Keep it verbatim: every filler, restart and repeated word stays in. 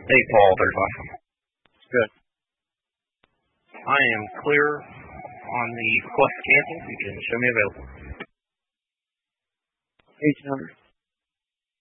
Hey, Paul, thirty-five. Good. I am clear on the request to cancel. You can show me available. Page number.